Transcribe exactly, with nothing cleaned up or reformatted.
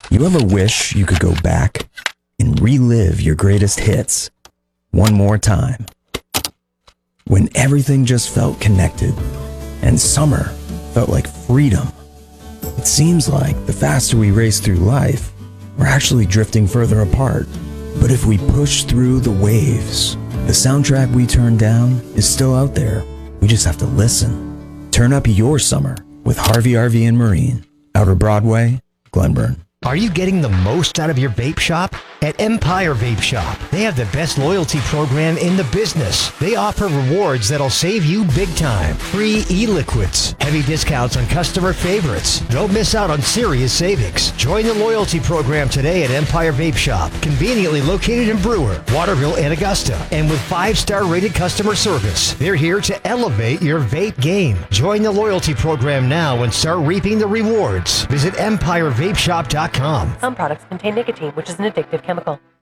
You ever wish you could go back and relive your greatest hits one more time? When everything just felt connected and summer felt like freedom. It seems like the faster we race through life, we're actually drifting further apart. But if we push through the waves, the soundtrack we turned down is still out there. We just have to listen. Turn up your summer with Harvey R V and Marine. Outer Broadway, Glenburn. Are you getting the most out of your vape shop? At Empire Vape Shop, they have the best loyalty program in the business. They offer rewards that'll save you big time. Free e-liquids, heavy discounts on customer favorites. Don't miss out on serious savings. Join the loyalty program today at Empire Vape Shop, conveniently located in Brewer, Waterville, and Augusta. And with five-star rated customer service, they're here to elevate your vape game. Join the loyalty program now and start reaping the rewards. Visit empire vape shop dot com. Some products contain nicotine, which is an addictive chemical.